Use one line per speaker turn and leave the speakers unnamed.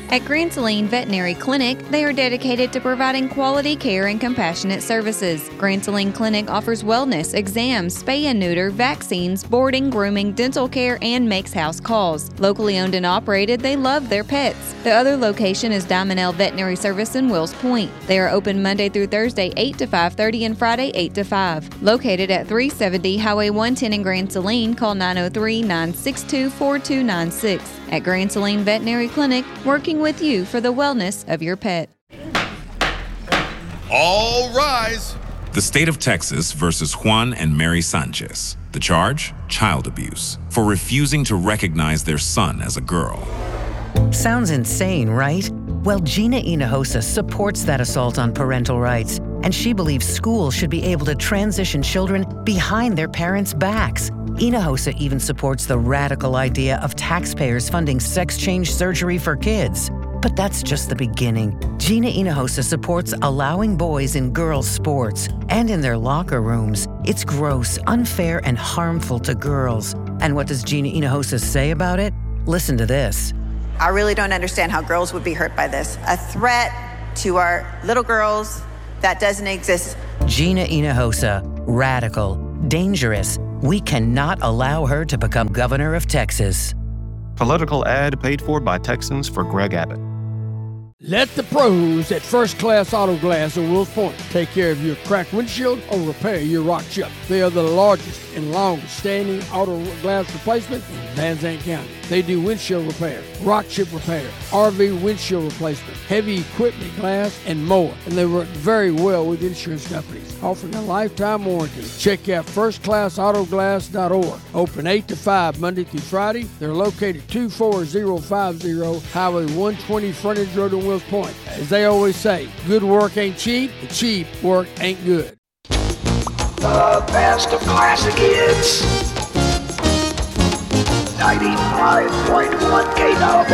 At Grand Saline Veterinary Clinic, they are dedicated to providing quality care and compassionate services. Grand Saline Clinic offers wellness, exams, spay and neuter, vaccines, boarding, grooming, dental care, and makes house calls. Locally owned and operated, they love their pets. The other location is Diamond L Veterinary Service in Wills Point. They are open Monday through Thursday 8 to 5:30 and Friday 8 to 5. Located at 370 Highway 110 in Grand Saline, call 903-962-4296. At Grand Saline Veterinary Clinic, working with you for the wellness of your pet.
All rise.
The state of Texas versus Juan and Mary Sanchez. The charge? Child abuse for refusing to recognize their son as a girl.
Sounds insane, right? Well, Gina Hinojosa supports that assault on parental rights, and she believes schools should be able to transition children behind their parents' backs. Hinojosa even supports the radical idea of taxpayers funding sex change surgery for kids. But that's just the beginning. Gina Hinojosa supports allowing boys in girls' sports and in their locker rooms. It's gross, unfair, and harmful to girls. And what does Gina Hinojosa say about it? Listen to this.
I really don't understand how girls would be hurt by this. A threat to our little girls that doesn't exist.
Gina Hinojosa, radical, dangerous. We cannot allow her to become governor of Texas.
Political ad paid for by Texans for Greg Abbott.
Let the pros at First Class Auto Glass in Wills Point take care of your cracked windshield or repair your rock chip. They are the largest and longest standing auto glass replacement in Van Zandt County. They do windshield repair, rock chip repair, RV windshield replacement, heavy equipment glass, and more. And they work very well with insurance companies, offering a lifetime warranty. Check out firstclassautoglass.org. Open 8 to 5 Monday through Friday. They're located 24050 Highway 120 Frontage Road in Wills Point. As they always say, good work ain't cheap, and cheap work ain't good.
The best of classic hits. 95.1 KW.